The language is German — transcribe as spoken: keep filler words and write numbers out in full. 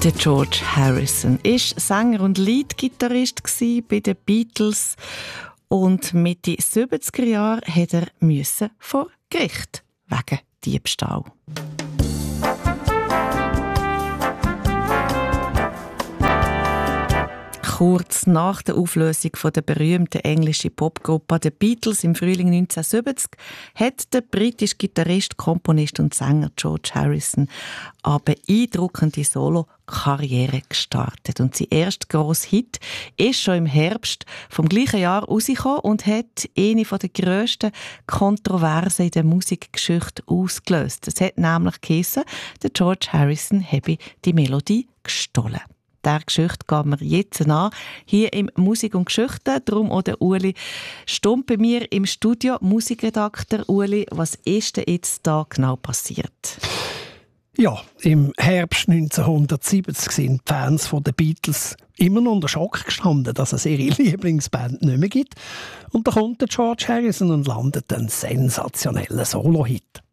Der George Harrison war Sänger und Leadgitarrist bei den Beatles und Mitte siebziger Jahre musste er vor Gericht wegen Diebstahl. Kurz nach der Auflösung der berühmten englischen Popgruppe The Beatles im Frühling neunzehnhundertsiebzig hat der britische Gitarrist, Komponist und Sänger George Harrison eine beeindruckende Solo-Karriere gestartet. Und sein erster grosser Hit ist schon im Herbst vom gleichen Jahr rausgekommen und hat eine der grössten Kontroversen in der Musikgeschichte ausgelöst. Es hat nämlich geheissen, der George Harrison habe die Melodie gestohlen. Dieser Geschichte gehen wir jetzt an, hier im Musik und Geschichte. Darum auch der Uli Stump bei mir im Studio. Musikredakteur Uli, was ist denn jetzt da genau passiert? Ja, im Herbst neunzehnhundertsiebzig sind die Fans der Beatles immer noch unter Schock gestanden, dass es ihre Lieblingsband nicht mehr gibt. Und da kommt der George Harrison und landet einen sensationellen Solo-Hit.